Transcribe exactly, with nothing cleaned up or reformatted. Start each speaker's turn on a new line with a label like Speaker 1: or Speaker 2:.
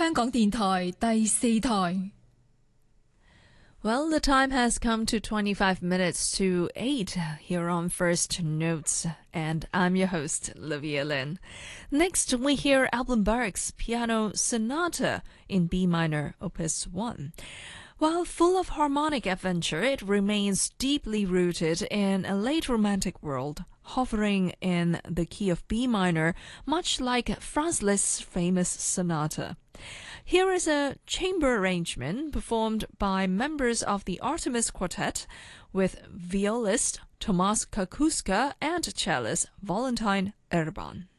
Speaker 1: 香港電台第四台。
Speaker 2: Well, the time has come to twenty-five minutes to eight here on First Notes, and I'm your host, Livia Lin. Next, we hear Alban Berg's Piano Sonata in B minor, Opus one. While full of harmonic adventure, it remains deeply rooted in a late Romantic world, hovering in the key of B minor, much like Franz Liszt's famous sonata. Here is a chamber arrangement performed by members of the Artemis Quartet with violist Tomasz Kakuska and cellist Valentine Erban.